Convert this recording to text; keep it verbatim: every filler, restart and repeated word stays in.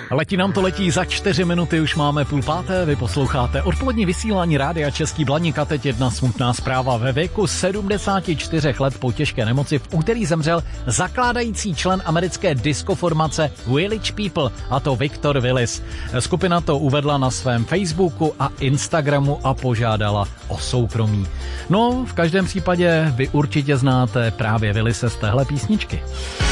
Letí nám to letí, za čtyři minuty už máme půl páté, vy posloucháte odpolední vysílání Rádia Český Blaník a teď jedna smutná zpráva. Ve věku sedmdesáti čtyřech let po těžké nemoci v úterý zemřel zakládající člen americké diskoformace Village People, a to Victor Willis. Skupina to uvedla na svém Facebooku a Instagramu a požádala o soukromí. No, v každém případě vy určitě znáte právě Willise z téhle písničky.